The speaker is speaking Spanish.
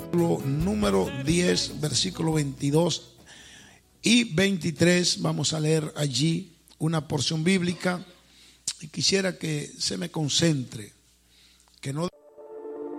número 10, versículo 22 y 23. Vamos a leer allí una porción bíblica y quisiera que se me concentre, que no